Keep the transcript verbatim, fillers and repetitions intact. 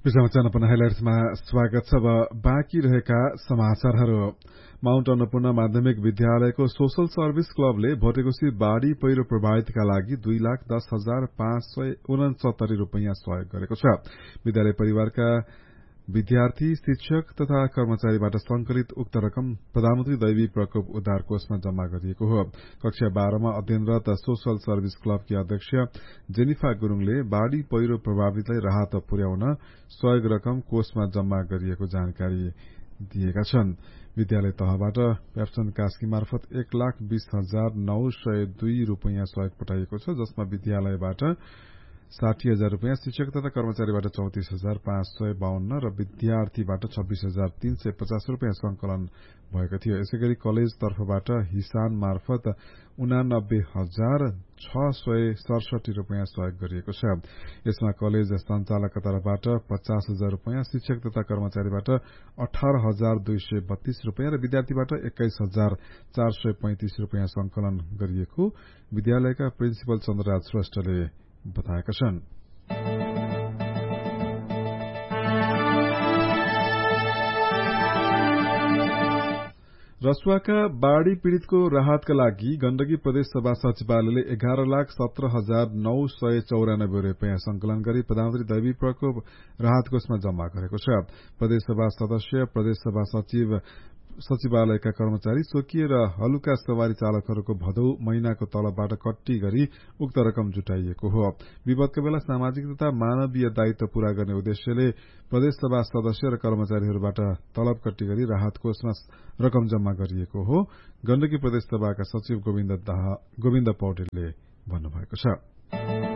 समाचार अपन हाइलाइट्समा स्वागत छ। बाँकी रहेका समाचारहरू। माउन्ट अन्नपूर्ण माध्यमिक विद्यालयको सोशल सर्भिस क्लबले भोटेकोशी बाढ़ी पहिरो प्रभावितका लागि दुई लाख दस हजार पाँच सय उनसत्तरी रूपियाँ सहयोग गरेको छ। विद्यालय परिवारका विद्यार्थी, शिक्षक तथा कर्मचारीबाट संकलित उक्त रकम प्रधानमन्त्री दैवी प्रकोप उद्धार कोषमा जम्मा गरिएको हो। कक्षा बाह्रमा अध्ययनरत सोशल सर्भिस क्लबकी अध्यक्ष जेनिफा गुरूङले बाढ़ी पहिरो प्रभावितलाई राहत पुर्याउन सहयोग रकम कोषमा जम्मा गरिएको जानकारी दिएका छन्। विद्यालय तहबाट पेप्सन कास्की मार्फत एक लाख बीस हजार नौ सय दुई रूपियाँ सहयोग पठाइएको छ, जसमा विद्यालयबाट साठी हजार रूपियाँ, शिक्षक तथा कर्मचारीबाट चौतिस हजार पाँच सय बाहन्न र विद्यार्थीबाट छब्बीस हजार तीन सय पचास रूपियाँ संकलन भएको थियो। यसै गरी कलेज तर्फबाट हिसान मार्फत उनानब्बे हजार छ सय सडसठी रूपियाँ सहयोग गरिएको छ। यसमा कलेज संचालकका तर्फबाट पचास हजार रूपियाँ, शिक्षक तथा कर्मचारीबाट अठार हजार दुई सय बत्तीस रूपियाँ र विद्यार्थीबाट एक्काइस हजार चार सय पैंतिस रूपियाँ संकलन गरिएको विद्यालयका प्रिन्सिपल चन्द्रराज श्रेष्ठले बताएका छन्। रसुवाका बाढ़ी पीड़ितको राहतका लागि गण्डकी प्रदेश सभा सचिवालयले एघार लाख सत्र हजार नौ सय चौरानब्बे रूपियाँ संकलन गरी प्रधानमन्त्री दैवी प्रकोप राहत कोषमा जम्मा गरेको छ। प्रदेश सभा सदस्य, प्रदेश सभा सचिव, सचिवालयका कर्मचारी, स्वकीय र हलुका सवारी चालकहरूको भदौ महिनाको तलबबाट कट्टी गरी उक्त रकम जुटाइएको हो। विपदका बेला सामाजिक तथा मानवीय दायित्व पूरा गर्ने उद्देश्यले प्रदेश सभा सदस्य र कर्मचारीहरूबाट तलब कट्टी गरी राहत कोषमा रकम जम्मा गरिएको हो। गण्डकी प्रदेश सभाका सचिव गोविन्द दाह गोविन्द पौडेलले भन्नुभएको छ।